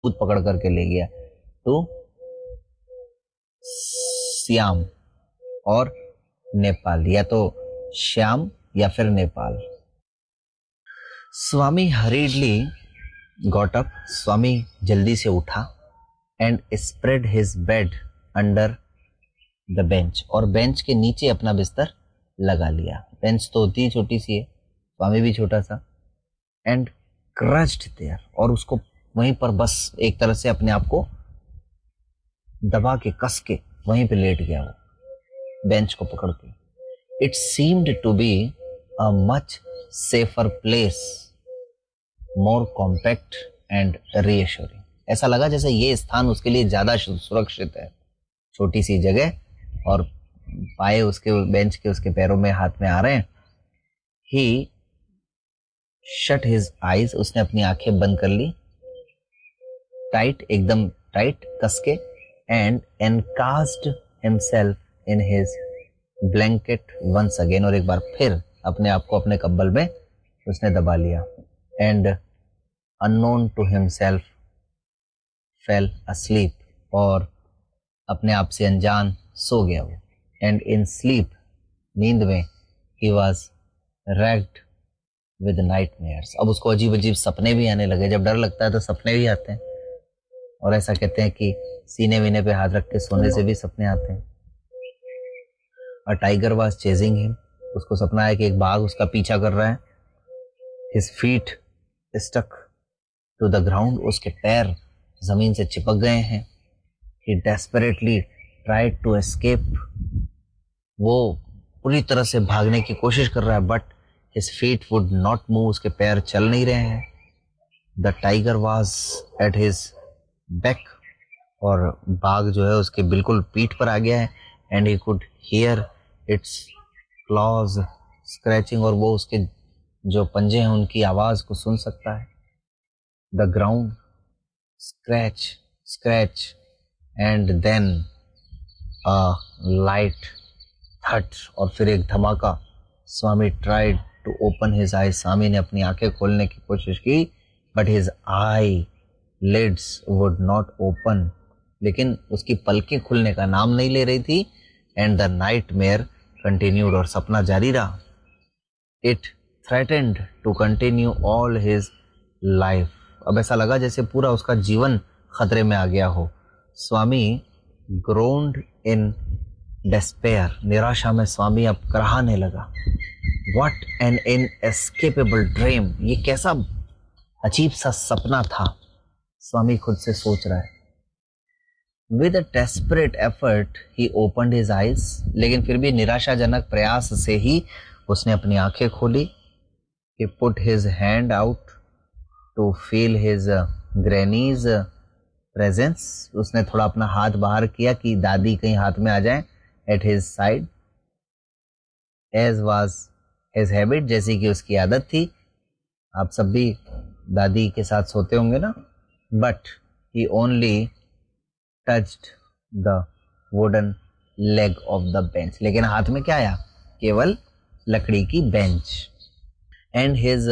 दूध पकड़ करके ले गया तो श्याम और नेपाल, या तो श्याम या फिर नेपाल। स्वामी हरीडली गॉट अप, स्वामी जल्दी से उठा and spread his bed under the bench, और बेंच के नीचे अपना बिस्तर लगा लिया। बेंच तो होती है छोटी सी है, स्वामी भी छोटा सा। एंड क्रश्ड देयर, और उसको वहीं पर बस एक तरह से अपने आप को दबा के कस के वहीं पे लेट गया वो बेंच को पकड़ के। It seemed to be a much safer place, more compact and reassuring. ऐसा लगा जैसे ये स्थान उसके लिए ज्यादा सुरक्षित है, छोटी सी जगह और पाए उसके बेंच के उसके पैरों में हाथ में आ रहे हैं। ही शट हिज आईज, उसने अपनी आंखें बंद कर ली, टाइट, एकदम टाइट कस के, and एनकास्ड himself in his blanket once again, और एक बार फिर अपने आप को अपने कंबल में उसने दबा लिया। And unknown to himself fail asleep, और अपने आप से अनजान सो गया वो। एंड इन स्लीप, नींद में, he was ragged with nightmares. अब उसको अजीब अजीब सपने भी आने लगे। जब डर लगता है तो सपने भी आते हैं, और ऐसा कहते हैं कि सीने वीने पे हाथ रख के सोने से भी सपने आते हैं। A tiger was chasing him, उसको सपना है कि एक बाघ उसका पीछा कर रहा है। His feet stuck to the ground, उसके पैर जमीन से चिपक गए हैं। ही डेस्परेटली ट्राइड टू एस्केप, वो पूरी तरह से भागने की कोशिश कर रहा है, but his feet would not move, उसके पैर चल नहीं रहे हैं। The tiger was at his back, और बाघ जो है उसके बिल्कुल पीठ पर आ गया है। And he could hear it's clause scratching, और वो उसके जो पंजे हैं उनकी आवाज को सुन सकता है। The ground scratch scratch, and then a light that, और फिर एक धमाका। स्वामी ट्राइड टू ओपन हिज आई, स्वामी ने अपनी आंखें खोलने की कोशिश की, but his I leads would not open, लेकिन उसकी पलकें खुलने का नाम नहीं ले रही थी। एंड द नाइटमेयर कंटिन्यूड, और सपना जारी रहा। It threatened to continue all his life, अब ऐसा लगा जैसे पूरा उसका जीवन खतरे में आ गया हो। स्वामी ग्रोन्ड इन डेस्पेयर, निराशा में स्वामी अब कराहने लगा। व्हाट एन इनएस्केपेबल ड्रीम, ये कैसा अजीब सा सपना था, स्वामी खुद से सोच रहा है। With a desperate effort he opened his eyes, लेकिन फिर भी निराशाजनक प्रयास से ही उसने अपनी आंखें खोली। ही put his hand out to feel his grannies presence, उसने थोड़ा अपना हाथ बाहर किया कि दादी कहीं हाथ में आ जाए। At his side, as was his habit, जैसी कि उसकी आदत थी। आप सब भी दादी के साथ सोते होंगे ना। But he only touched the wooden leg of the bench, लेकिन हाथ में क्या आया, केवल लकड़ी की bench. And his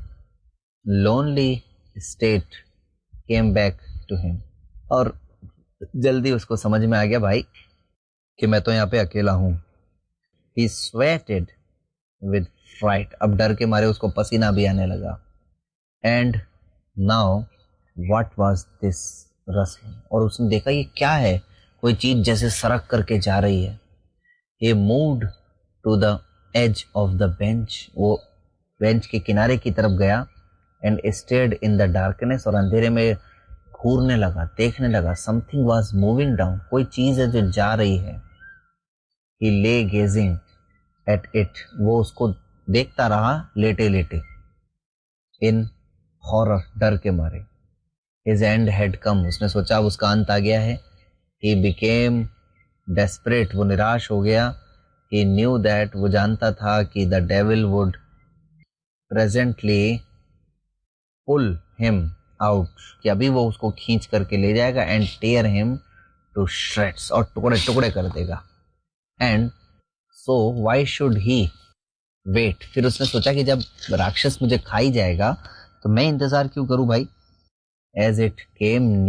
lonely state came back to him, और जल्दी उसको समझ में आ गया भाई कि मैं तो यहाँ पे अकेला हूं। ही स्वेटेड विद फ्राइट, अब डर के मारे उसको पसीना भी आने लगा। And now what was this rustling, और उसने देखा ये क्या है, कोई चीज जैसे सरक करके जा रही है। ही moved to the age of the bench, वो बेंच के किनारे की तरफ गया। And stared in the darkness, और अंधेरे में घूरने लगा, देखने लगा। समथिंग वाज मूविंग डाउन, कोई चीज है जो जा रही है। ही ले गेजिंग एट इट, वो उसको देखता रहा लेटे लेटे, इन हॉरर, डर के मारे। हिज एंड हैड कम, उसने सोचा अब उसका अंत आ गया है। ही बिकेम डेस्परेट, वो निराश हो गया। ही न्यू दैट, वो जानता था कि the devil would presently pull him out, कि अभी वो उसको खींच करके ले जाएगा। And tear him to shreds, और टुकड़े टुकड़े कर देगा। And so why should he wait, फिर उसने सोचा कि जब राक्षस मुझे खा ही जाएगा तो मैं इंतजार क्यों करूं भाई, As it came